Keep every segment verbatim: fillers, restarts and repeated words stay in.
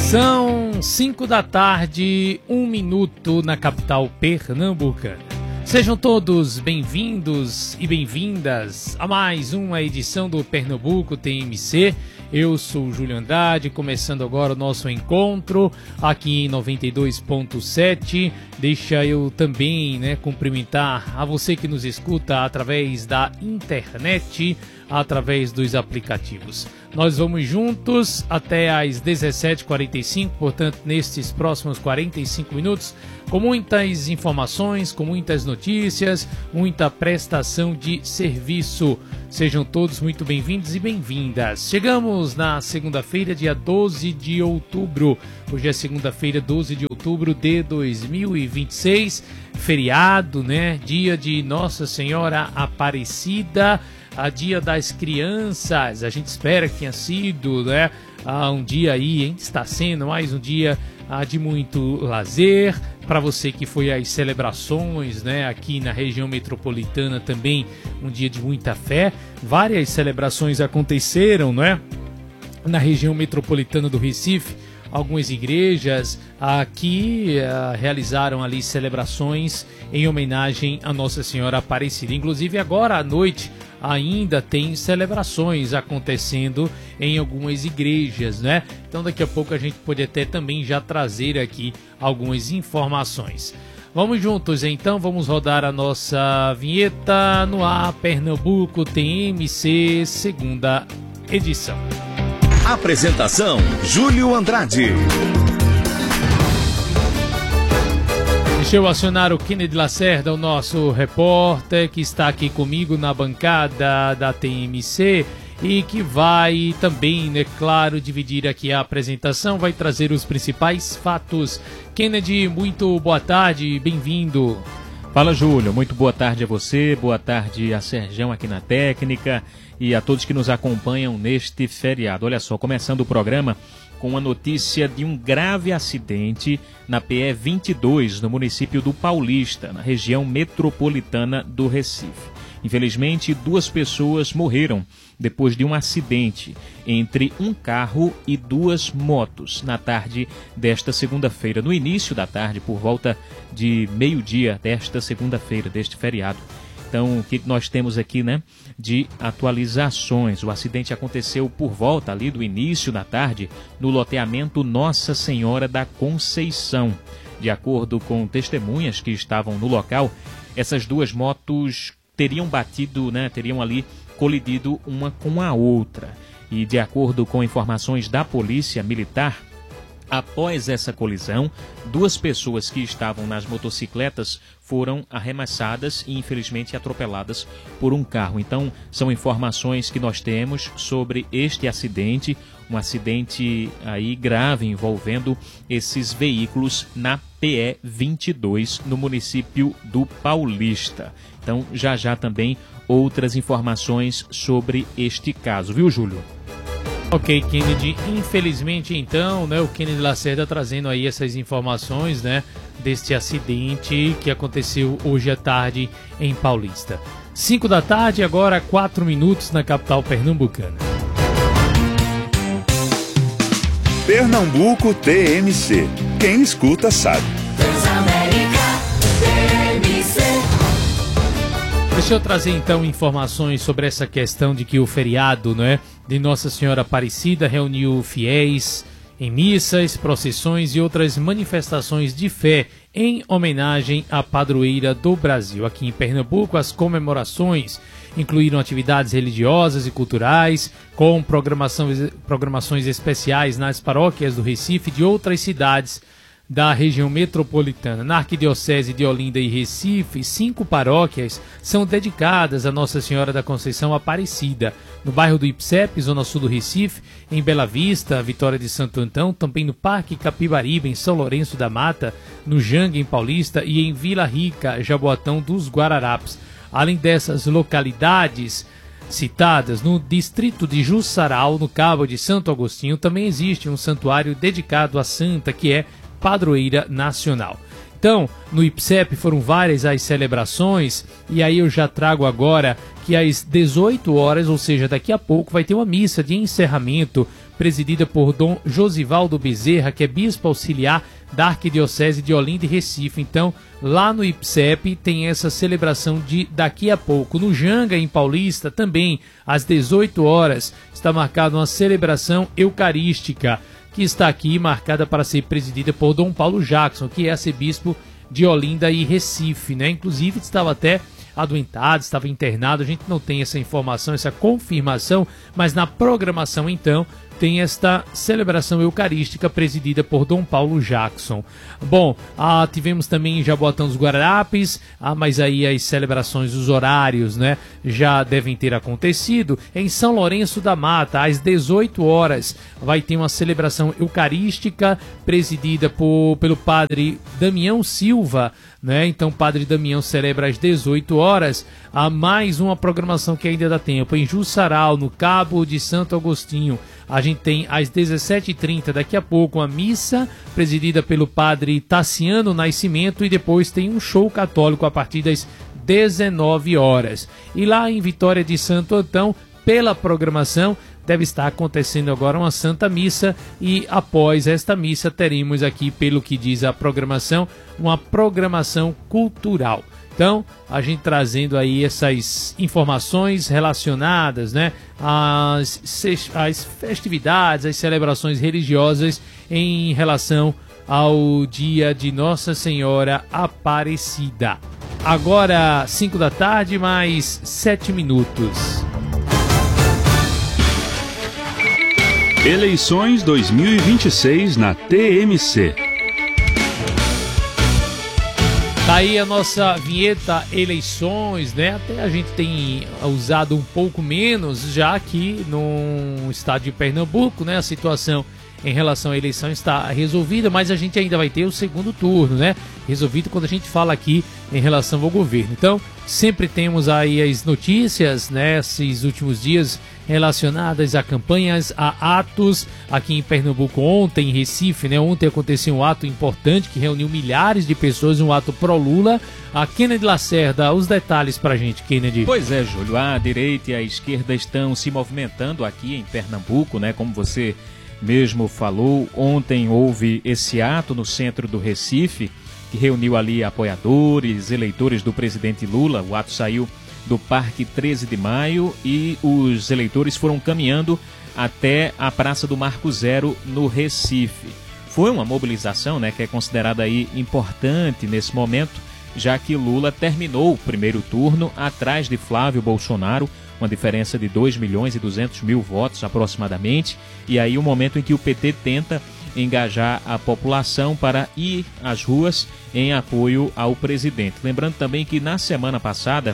São cinco da tarde, um minuto na capital pernambucana. Sejam todos bem-vindos e bem-vindas a mais uma edição do Pernambuco T M C. Eu sou o Júlio Andrade, começando agora o nosso encontro aqui em noventa e dois ponto sete. Deixa eu também, né, cumprimentar a você que nos escuta através da internet, através dos aplicativos. Nós vamos juntos até às dezessete e quarenta e cinco, portanto, nestes próximos quarenta e cinco minutos, com muitas informações, com muitas notícias, muita prestação de serviço. Sejam todos muito bem-vindos e bem-vindas. Chegamos na segunda-feira, dia doze de outubro. Hoje é segunda-feira, doze de outubro de dois mil e vinte e seis, feriado, né? Dia de Nossa Senhora Aparecida, a Dia das Crianças. A gente espera que tenha sido, né, ah, um dia aí, hein? Está sendo mais um dia ah, de muito lazer. Para você que foi às celebrações, né, aqui na região metropolitana também, um dia de muita fé. Várias celebrações aconteceram, né, na região metropolitana do Recife. Algumas igrejas aqui uh, realizaram ali celebrações em homenagem a Nossa Senhora Aparecida. Inclusive agora à noite ainda tem celebrações acontecendo em algumas igrejas, né? Então daqui a pouco a gente pode até também já trazer aqui algumas informações. Vamos juntos então, vamos rodar a nossa vinheta no ar. Pernambuco T M C, segunda edição. Apresentação: Júlio Andrade. Deixa eu acionar o Kennedy Lacerda, o nosso repórter, que está aqui comigo na bancada da T M C e que vai também, né, claro, dividir aqui a apresentação, vai trazer os principais fatos. Kennedy, muito boa tarde, bem-vindo. Fala, Júlio, muito boa tarde a você, boa tarde a Serjão aqui na técnica e a todos que nos acompanham neste feriado. Olha só, começando o programa com a notícia de um grave acidente na P E vinte e dois, no município do Paulista, na região metropolitana do Recife. Infelizmente, duas pessoas morreram depois de um acidente entre um carro e duas motos na tarde desta segunda-feira, no início da tarde, por volta de meio-dia desta segunda-feira, deste feriado. Então, o que nós temos aqui, né, de atualizações? O acidente aconteceu por volta ali do início da tarde no loteamento Nossa Senhora da Conceição. De acordo com testemunhas que estavam no local, essas duas motos teriam batido, né, teriam ali colidido uma com a outra. E de acordo com informações da Polícia Militar, após essa colisão, duas pessoas que estavam nas motocicletas foram arremessadas e infelizmente atropeladas por um carro. Então, são informações que nós temos sobre este acidente, um acidente aí grave envolvendo esses veículos na P E vinte e dois, no município do Paulista. Então, já já também outras informações sobre este caso, viu, Júlio? Ok, Kennedy, infelizmente então, né, o Kennedy Lacerda trazendo aí essas informações, né, deste acidente que aconteceu hoje à tarde em Paulista. cinco da tarde, agora quatro minutos na capital pernambucana. Pernambuco T M C. Quem escuta sabe. Deixa eu trazer então informações sobre essa questão de que o feriado, né, de Nossa Senhora Aparecida reuniu fiéis em missas, procissões e outras manifestações de fé em homenagem à padroeira do Brasil. Aqui em Pernambuco, as comemorações incluíram atividades religiosas e culturais, com programação, programações especiais nas paróquias do Recife e de outras cidades da região metropolitana. Na Arquidiocese de Olinda e Recife, cinco paróquias são dedicadas a Nossa Senhora da Conceição Aparecida. No bairro do Ipsep, zona sul do Recife, em Bela Vista, Vitória de Santo Antão, também no Parque Capibaribe, em São Lourenço da Mata, no Jangue, em Paulista, e em Vila Rica, Jaboatão dos Guararapes. Além dessas localidades citadas, no distrito de Jussaral, no Cabo de Santo Agostinho, também existe um santuário dedicado à santa, que é padroeira nacional. Então, no Ipsep foram várias as celebrações, e aí eu já trago agora que às dezoito horas, ou seja, daqui a pouco, vai ter uma missa de encerramento presidida por Dom Josivaldo Bezerra, que é bispo auxiliar da Arquidiocese de Olinda e Recife. Então, lá no I P S E P tem essa celebração de daqui a pouco. No Janga, em Paulista, também, às dezoito horas, está marcada uma celebração eucarística, que está aqui marcada para ser presidida por Dom Paulo Jackson, que é arcebispo de Olinda e Recife, né? Inclusive, estava até adoentado, estava internado, a gente não tem essa informação, essa confirmação, mas na programação, então, tem esta celebração eucarística presidida por Dom Paulo Jackson. Bom, ah, tivemos também em Jaboatão dos Guararapes, ah, mas aí as celebrações, os horários, né, já devem ter acontecido. Em São Lourenço da Mata, às dezoito horas, vai ter uma celebração eucarística presidida por, pelo padre Damião Silva, né? Então, o padre Damião celebra às dezoito horas. Há mais uma programação que ainda dá tempo. Em Jussaral, no Cabo de Santo Agostinho, a gente tem às dezessete e trinta, daqui a pouco, uma missa presidida pelo padre Tassiano Nascimento, e depois tem um show católico a partir das dezenove horas. E lá em Vitória de Santo Antão, pela programação, deve estar acontecendo agora uma Santa Missa, e após esta missa teremos aqui, pelo que diz a programação, uma programação cultural. Então, a gente trazendo aí essas informações relacionadas, né, às, às festividades, às celebrações religiosas em relação ao dia de Nossa Senhora Aparecida. Agora, cinco da tarde, mais sete minutos. Eleições dois mil e vinte e seis na T M C. Tá aí a nossa vinheta Eleições, né? Até a gente tem usado um pouco menos já aqui no estado de Pernambuco, né? A situação em relação à eleição está resolvida, mas a gente ainda vai ter o segundo turno, né? Resolvido quando a gente fala aqui em relação ao governo. Então, sempre temos aí as notícias, né, esses últimos dias relacionadas a campanhas, a atos aqui em Pernambuco. Ontem em Recife, né, ontem aconteceu um ato importante que reuniu milhares de pessoas, um ato pró-Lula. A Kennedy Lacerda, os detalhes pra gente, Kennedy. Pois é, Júlio, a direita e a esquerda estão se movimentando aqui em Pernambuco, né, como você mesmo falou. Ontem houve esse ato no centro do Recife, que reuniu ali apoiadores, eleitores do presidente Lula. O ato saiu do Parque treze de maio e os eleitores foram caminhando até a Praça do Marco Zero, no Recife. Foi uma mobilização, né, que é considerada aí importante nesse momento, já que Lula terminou o primeiro turno atrás de Flávio Bolsonaro, uma diferença de dois milhões e duzentos mil votos aproximadamente, e aí o momento em que o P T tenta engajar a população para ir às ruas em apoio ao presidente. Lembrando também que na semana passada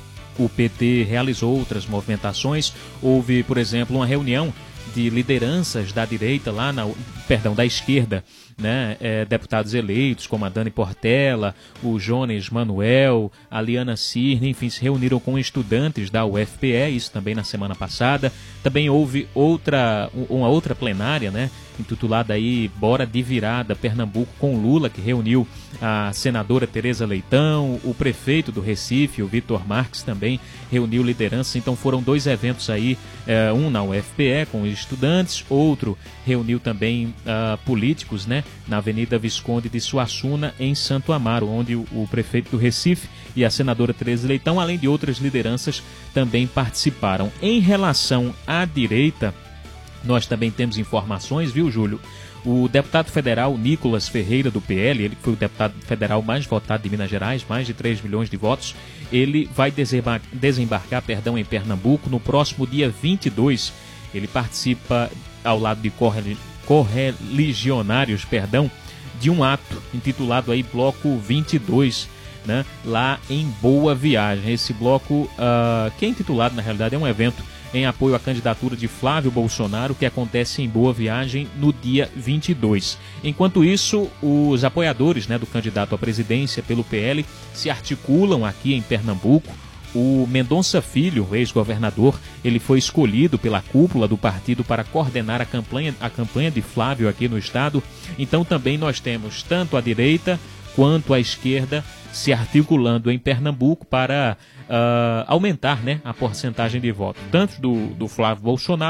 o P T realizou outras movimentações. Houve, por exemplo, uma reunião de lideranças da direita lá na, perdão, da esquerda, né, é, deputados eleitos como a Dani Portela, o Jones Manuel, a Liana Cirne, enfim, se reuniram com estudantes da U F P E, isso também na semana passada. Também houve outra, uma outra plenária, né, intitulada aí Bora de Virada Pernambuco com Lula, que reuniu a senadora Tereza Leitão, o prefeito do Recife, o Vitor Marques, também reuniu liderança. Então foram dois eventos aí, é, um na U F P E com os estudantes, outro reuniu também uh, políticos, né, na Avenida Visconde de Suassuna, em Santo Amaro, onde o, o prefeito do Recife e a senadora Tereza Leitão, além de outras lideranças, também participaram. Em relação à direita, nós também temos informações, viu, Júlio? O deputado federal Nicolas Ferreira, do P L, ele foi o deputado federal mais votado de Minas Gerais, mais de três milhões de votos. Ele vai desembar- desembarcar perdão, em Pernambuco no próximo dia vinte e dois. Ele participa, ao lado de corre- correligionários, perdão, de um ato intitulado aí Bloco vinte e dois, né, lá em Boa Viagem. Esse bloco, uh, que é intitulado, na realidade, é um evento em apoio à candidatura de Flávio Bolsonaro, que acontece em Boa Viagem no dia vinte e dois. Enquanto isso, os apoiadores, né, do candidato à presidência pelo P L se articulam aqui em Pernambuco. O Mendonça Filho, ex-governador, ele foi escolhido pela cúpula do partido para coordenar a campanha, a campanha de Flávio aqui no estado. Então também nós temos tanto a direita quanto a esquerda se articulando em Pernambuco para uh, aumentar, né, a porcentagem de votos, tanto do, do Flávio Bolsonaro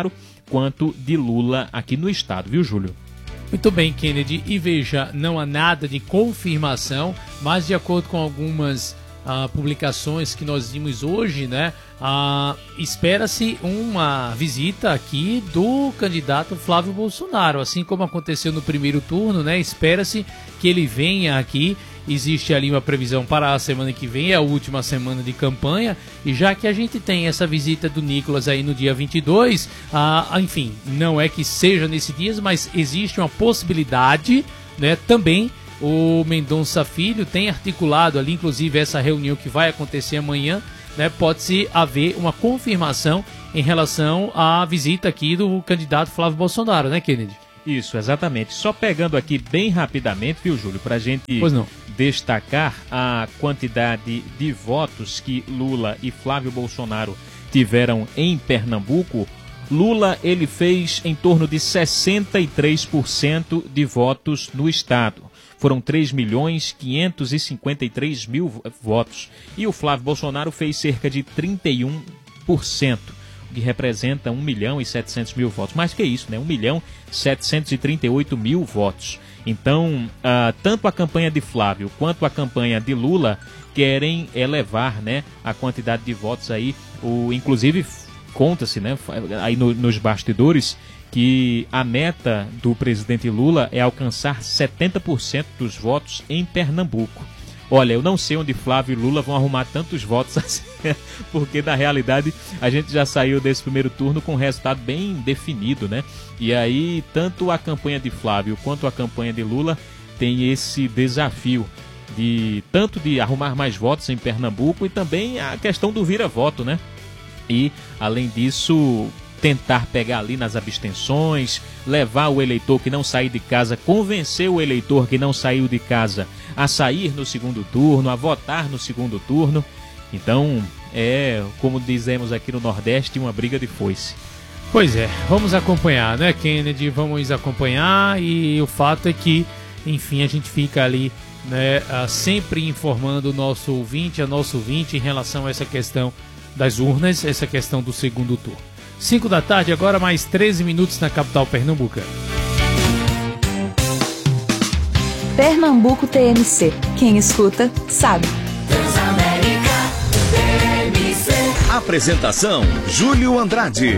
quanto de Lula aqui no estado, viu, Júlio? Muito bem, Kennedy. E veja, não há nada de confirmação, mas de acordo com algumas uh, publicações que nós vimos hoje, né, uh, espera-se uma visita aqui do candidato Flávio Bolsonaro, assim como aconteceu no primeiro turno, né, espera-se que ele venha aqui. Existe ali uma previsão para a semana que vem, é a última semana de campanha, e já que a gente tem essa visita do Nicolas aí no dia vinte e dois, ah, enfim, não é que seja nesse dia, mas existe uma possibilidade, né, também. O Mendonça Filho tem articulado ali, inclusive, essa reunião que vai acontecer amanhã, né, pode-se haver uma confirmação em relação à visita aqui do candidato Flávio Bolsonaro, né, Kennedy? Isso, exatamente. Só pegando aqui bem rapidamente, viu, Júlio, para a gente pois não. destacar a quantidade de votos que Lula e Flávio Bolsonaro tiveram em Pernambuco. Lula, ele fez em torno de sessenta e três por cento de votos no estado. Foram três milhões quinhentos e cinquenta e três mil votos. E o Flávio Bolsonaro fez cerca de trinta e um por cento. Que representa um milhão e setecentos mil votos. Mais que isso, né? um milhão setecentos e trinta e oito mil votos. Então, uh, tanto a campanha de Flávio quanto a campanha de Lula querem elevar, né, a quantidade de votos aí. O, inclusive, conta-se, né, aí no, nos bastidores, que a meta do presidente Lula é alcançar setenta por cento dos votos em Pernambuco. Olha, eu não sei onde Flávio e Lula vão arrumar tantos votos assim, porque na realidade a gente já saiu desse primeiro turno com um resultado bem definido, né? E aí, tanto a campanha de Flávio quanto a campanha de Lula tem esse desafio de tanto de arrumar mais votos em Pernambuco e também a questão do vira-voto, né? E, além disso, tentar pegar ali nas abstenções, levar o eleitor que não saiu de casa, convencer o eleitor que não saiu de casa a sair no segundo turno, a votar no segundo turno. Então, é, como dizemos aqui no Nordeste, uma briga de foice. Pois é, vamos acompanhar, né, Kennedy? Vamos acompanhar, e o fato é que, enfim, a gente fica ali, né, sempre informando o nosso ouvinte, a nosso ouvinte em relação a essa questão das urnas, essa questão do segundo turno. cinco da tarde, agora mais treze minutos na capital pernambucana. Pernambuco T M C. Quem escuta, sabe. Transamérica T M C. Apresentação, Júlio Andrade.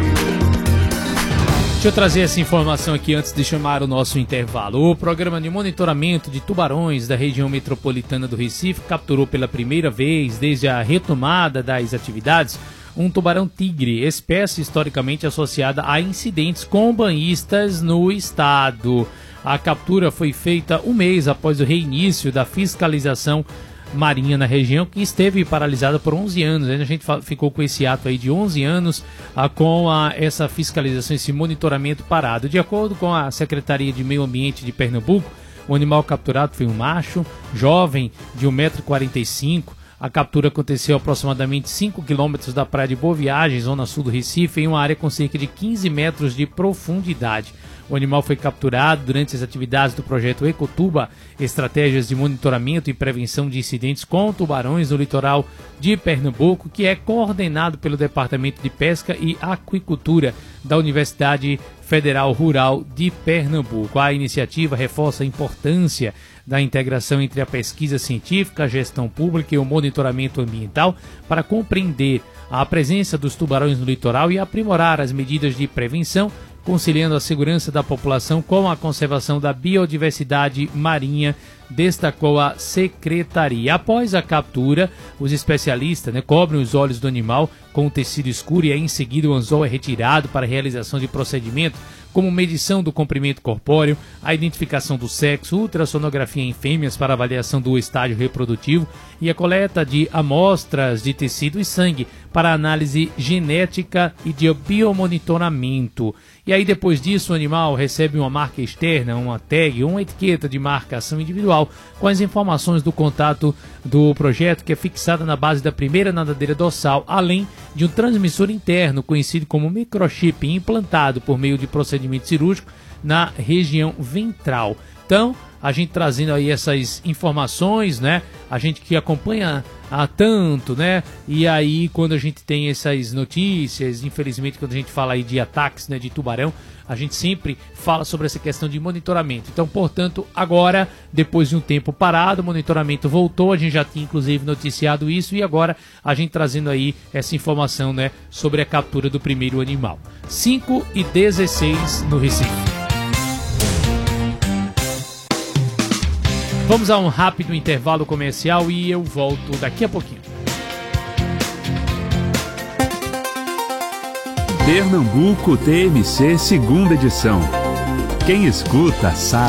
Deixa eu trazer essa informação aqui antes de chamar o nosso intervalo. O programa de monitoramento de tubarões da região metropolitana do Recife capturou pela primeira vez desde a retomada das atividades um tubarão-tigre, espécie historicamente associada a incidentes com banhistas no estado. A captura foi feita um mês após o reinício da fiscalização marinha na região, que esteve paralisada por onze anos. A gente ficou com esse ato aí de onze anos ah, com a, essa fiscalização, esse monitoramento parado. De acordo com a Secretaria de Meio Ambiente de Pernambuco, o animal capturado foi um macho, jovem, de um metro e quarenta e cinco. A captura aconteceu a aproximadamente cinco quilômetros da praia de Boa Viagem, zona sul do Recife, em uma área com cerca de quinze metros de profundidade. O animal foi capturado durante as atividades do projeto Ecotuba, estratégias de monitoramento e prevenção de incidentes com tubarões no litoral de Pernambuco, que é coordenado pelo Departamento de Pesca e Aquicultura da Universidade Federal Rural de Pernambuco. A iniciativa reforça a importância da integração entre a pesquisa científica, a gestão pública e o monitoramento ambiental para compreender a presença dos tubarões no litoral e aprimorar as medidas de prevenção, conciliando a segurança da população com a conservação da biodiversidade marinha, destacou a secretaria. Após a captura, os especialistas, né, cobrem os olhos do animal com um tecido escuro e aí em seguida o anzol é retirado para a realização de procedimentos como medição do comprimento corpóreo, a identificação do sexo, ultrassonografia em fêmeas para avaliação do estágio reprodutivo e a coleta de amostras de tecido e sangue para análise genética e de biomonitoramento. E aí depois disso o animal recebe uma marca externa, uma tag, uma etiqueta de marcação individual com as informações do contato do projeto, que é fixada na base da primeira nadadeira dorsal, além de um transmissor interno conhecido como microchip implantado por meio de procedimento cirúrgico na região ventral. Então, a gente trazendo aí essas informações, né? A gente que acompanha há tanto, né? E aí, quando a gente tem essas notícias, infelizmente, quando a gente fala aí de ataques, né, de tubarão, a gente sempre fala sobre essa questão de monitoramento. Então, portanto, agora, depois de um tempo parado, o monitoramento voltou, a gente já tinha, inclusive, noticiado isso, e agora a gente trazendo aí essa informação, né, sobre a captura do primeiro animal. cinco e dezesseis no Recife. Vamos a um rápido intervalo comercial e eu volto daqui a pouquinho. Pernambuco T M C, segunda edição. Quem escuta sabe.